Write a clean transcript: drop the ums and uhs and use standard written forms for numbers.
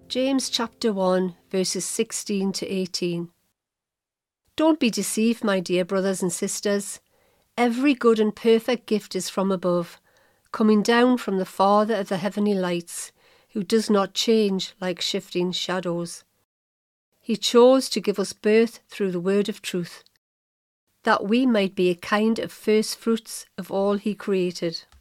James chapter 1, verses 16 to 18. Don't be deceived, my dear brothers and sisters. Every good and perfect gift is from above, coming down from the Father of the heavenly lights, who does not change like shifting shadows. He chose to give us birth through the word of truth, that we might be a kind of first fruits of all he created.